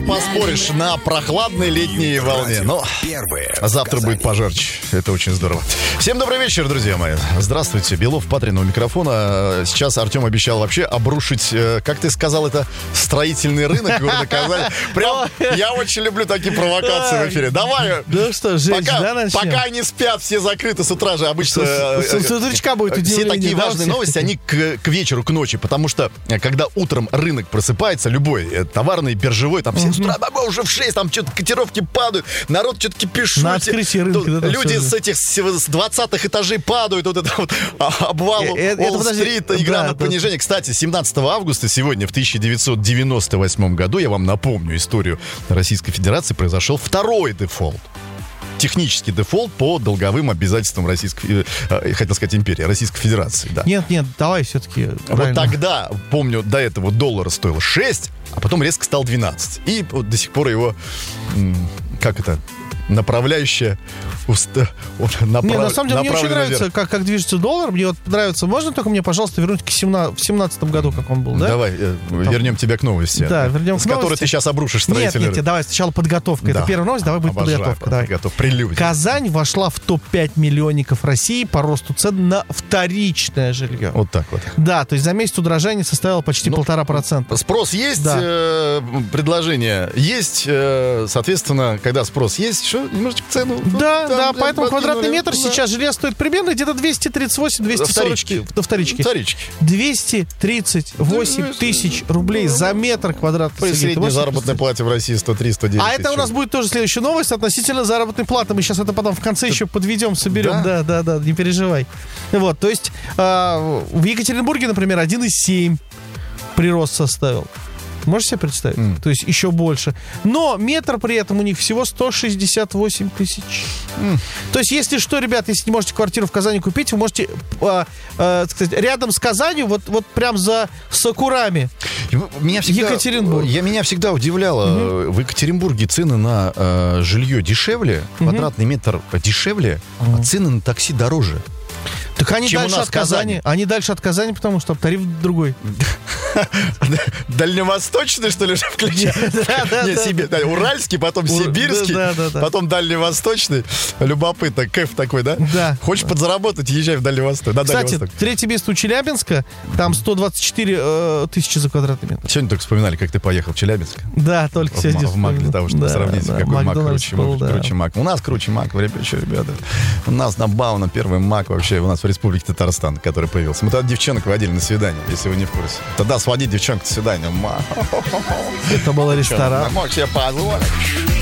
поспоришь на прохладной летней волне. Но завтра будет пожарче. Это очень здорово. Всем добрый вечер, друзья мои. Здравствуйте. Белов, Патрин у микрофона. Сейчас Артем обещал вообще обрушить, как ты сказал, это строительный рынок города Казань. Прям я очень люблю такие провокации в эфире. Давай. Ну что, Жень, пока они спят, все закрыты с утра же. Обычно с утречка будет удивление. Все такие важные новости, они к вечеру, к ночи. Потому что, когда утром рынок просыпается, любой, товарный, биржевой, там все с утра, уже в 6, там что-то котировки падают, народ что-то кипишует. На открытии рынка. Люди с этих с 20-х этажей падают, вот это вот обвал Уолл-стрит, игра на понижение. Кстати, 17 августа сегодня, в 1998 году, я вам напомню историю Российской Федерации, произошел второй дефолт. Технический дефолт по долговым обязательствам Российской, хотел сказать, империи, Российской Федерации. Да. Нет, давай все-таки. Вот тогда, помню, до этого доллар стоил 6, а потом резко стал 12. И вот до сих пор его, направляющая... на самом деле, мне очень нравится, как движется доллар. Мне вот нравится. Можно только мне, пожалуйста, вернуть в 17-м году, как он был, да? Давай, вернем тебя к новости. Да, вернем к новости. С которой ты сейчас обрушишь строительный. Нет, давай сначала подготовка. Да. Это первая новость, давай будет подготовка. Давай. Прелюдия. Казань вошла в топ-5 миллионников России по росту цен на вторичное жилье. Вот так вот. Да, то есть за месяц удорожание составило почти 1,5%. Спрос есть, предложение есть, соответственно, когда спрос есть, что, немножечко цену... Да, поэтому квадратный метр сейчас жилья стоит примерно где-то 238-240 до вторички. 238 тысяч рублей за метр квадратный. Средняя заработная плата в России 103-109 А это у нас будет тоже следующая новость относительно заработной платы. Мы сейчас это потом в конце еще подведем, соберем. Да, не переживай. Вот, то есть в Екатеринбурге, например, 1,7 прирост составил. Можешь себе представить? То есть еще больше. Но метр при этом у них всего 168 тысяч. То есть, если что, ребят, если не можете квартиру в Казани купить, вы можете, сказать, рядом с Казанью, вот прям за Сакурами, Екатеринбург. Меня всегда удивляло, в Екатеринбурге цены на жилье дешевле, квадратный метр дешевле, а цены на такси дороже. Так они дальше от Казани. Они дальше от Казани, потому что тариф другой. Дальневосточный, что ли, же включают? Да, уральский, потом сибирский, потом дальневосточный. Любопытно, кэф такой, да? Да. Хочешь подзаработать, езжай в Дальневосток. Кстати, третье место у Челябинска, там 124 тысячи за квадратный метр. Сегодня только вспоминали, как ты поехал в Челябинск. Да, только сегодня в Мак, для того, чтобы сравнить, какой Мак круче Мак. У нас круче Мак, ребята. У нас на Бауна первый Мак вообще, у нас в Республике Татарстан, который появился. Мы тогда девчонок водили на свидание, если вы не в курсе. Тогда сводить девчонку на свидание. Это был ресторан. Мог себе позволить.